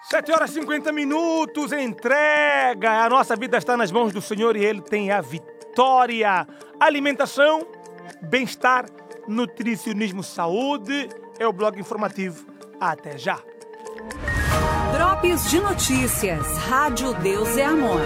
7h50, entrega. A nossa vida está nas mãos do Senhor e Ele tem a vitória. Alimentação, bem-estar, nutricionismo, saúde. É o blog informativo. Até já. Drops de notícias. Rádio Deus é Amor.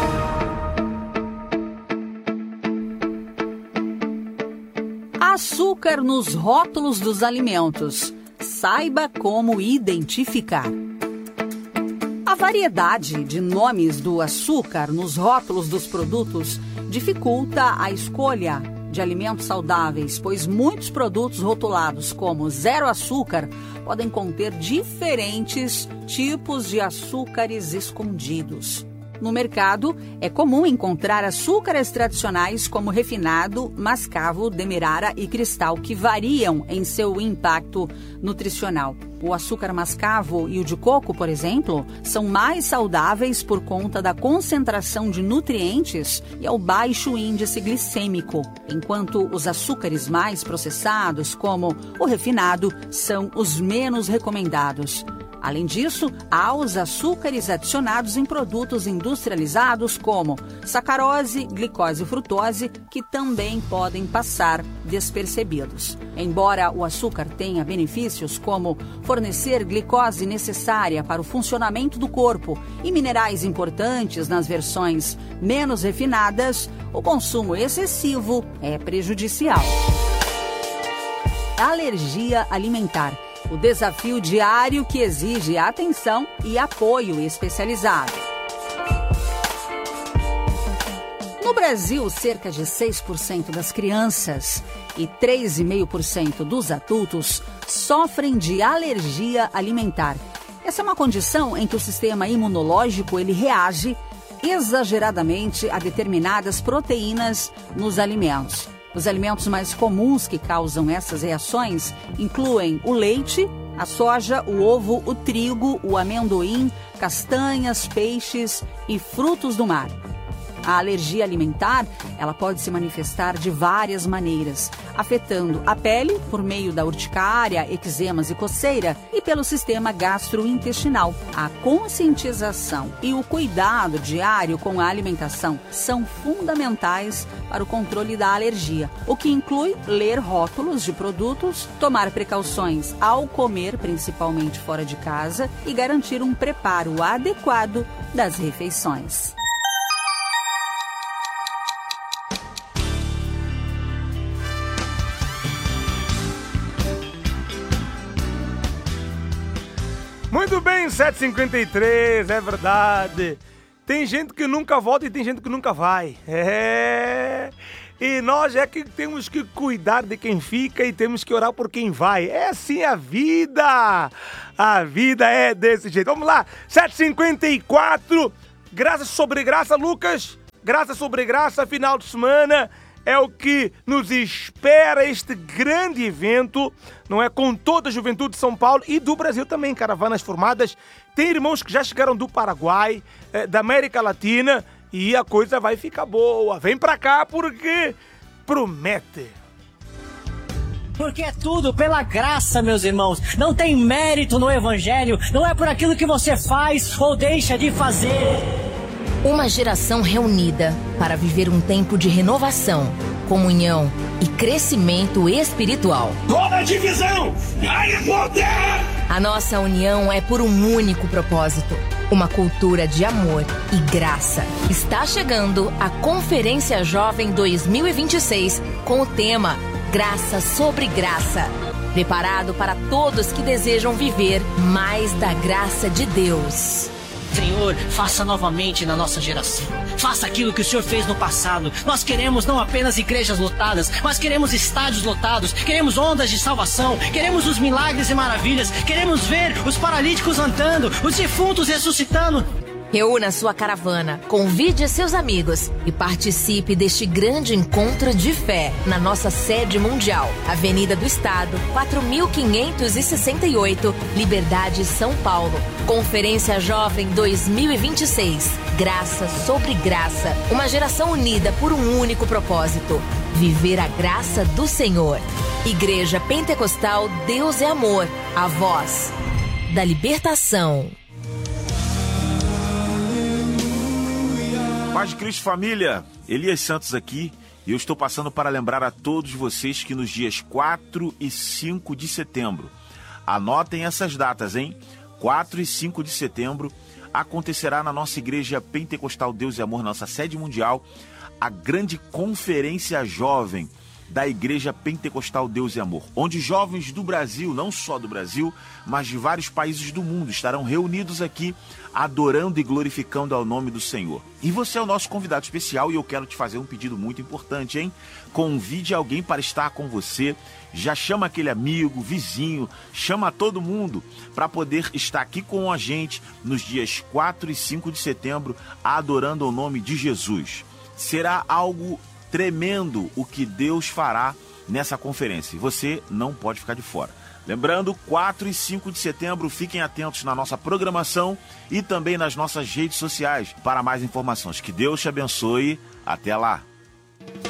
Açúcar nos rótulos dos alimentos. Saiba como identificar. A variedade de nomes do açúcar nos rótulos dos produtos dificulta a escolha de alimentos saudáveis, pois muitos produtos rotulados como zero açúcar podem conter diferentes tipos de açúcares escondidos. No mercado, é comum encontrar açúcares tradicionais como refinado, mascavo, demerara e cristal, que variam em seu impacto nutricional. O açúcar mascavo e o de coco, por exemplo, são mais saudáveis por conta da concentração de nutrientes e ao baixo índice glicêmico, enquanto os açúcares mais processados, como o refinado, são os menos recomendados. Além disso, há os açúcares adicionados em produtos industrializados como sacarose, glicose e frutose, que também podem passar despercebidos. Embora o açúcar tenha benefícios como fornecer glicose necessária para o funcionamento do corpo e minerais importantes nas versões menos refinadas, o consumo excessivo é prejudicial. Alergia alimentar. O desafio diário que exige atenção e apoio especializado. No Brasil, cerca de 6% das crianças e 3,5% dos adultos sofrem de alergia alimentar. Essa é uma condição em que o sistema imunológico ele reage exageradamente a determinadas proteínas nos alimentos. Os alimentos mais comuns que causam essas reações incluem o leite, a soja, o ovo, o trigo, o amendoim, castanhas, peixes e frutos do mar. A alergia alimentar, ela pode se manifestar de várias maneiras, afetando a pele por meio da urticária, eczemas e coceira e pelo sistema gastrointestinal. A conscientização e o cuidado diário com a alimentação são fundamentais para o controle da alergia, o que inclui ler rótulos de produtos, tomar precauções ao comer, principalmente fora de casa, e garantir um preparo adequado das refeições. Muito bem, 7h53, é verdade. Tem gente que nunca volta e tem gente que nunca vai. E nós é que temos que cuidar de quem fica e temos que orar por quem vai. É assim a vida. A vida é desse jeito. Vamos lá, 7h54. Graça sobre graça, Lucas. Graça sobre graça, final de semana. É o que nos espera este grande evento, não é? Com toda a juventude de São Paulo e do Brasil também, caravanas formadas. Tem irmãos que já chegaram do Paraguai, da América Latina, e a coisa vai ficar boa. Vem pra cá porque promete. Porque é tudo pela graça, meus irmãos. Não tem mérito no Evangelho, não é por aquilo que você faz ou deixa de fazer. Uma geração reunida para viver um tempo de renovação, comunhão e crescimento espiritual. Toda divisão, ganha poder! A nossa união é por um único propósito, uma cultura de amor e graça. Está chegando a Conferência Jovem 2026 com o tema Graça sobre Graça. Preparado para todos que desejam viver mais da graça de Deus. Senhor, faça novamente na nossa geração. Faça aquilo que o Senhor fez no passado. Nós queremos não apenas igrejas lotadas, mas queremos estádios lotados. Queremos ondas de salvação. Queremos os milagres e maravilhas. Queremos ver os paralíticos andando, os defuntos ressuscitando. Reúna sua caravana, convide seus amigos e participe deste grande encontro de fé na nossa sede mundial, Avenida do Estado, 4568, Liberdade, São Paulo. Conferência Jovem 2026. Graça sobre graça. Uma geração unida por um único propósito: viver a graça do Senhor. Igreja Pentecostal Deus é Amor. A voz da libertação. Paz de Cristo, família, Elias Santos aqui, e eu estou passando para lembrar a todos vocês que nos dias 4 e 5 de setembro, anotem essas datas, hein? 4 e 5 de setembro, acontecerá na nossa Igreja Pentecostal Deus e Amor, nossa sede mundial, a grande conferência jovem da Igreja Pentecostal Deus e Amor, onde jovens do Brasil, não só do Brasil, mas de vários países do mundo estarão reunidos aqui, adorando e glorificando ao nome do Senhor. E você é o nosso convidado especial e eu quero te fazer um pedido muito importante, hein? Convide alguém para estar com você, já chama aquele amigo, vizinho, chama todo mundo para poder estar aqui com a gente nos dias 4 e 5 de setembro, adorando ao nome de Jesus. Será algo tremendo o que Deus fará nessa conferência. E você não pode ficar de fora. Lembrando, 4 e 5 de setembro, fiquem atentos na nossa programação e também nas nossas redes sociais para mais informações. Que Deus te abençoe. Até lá!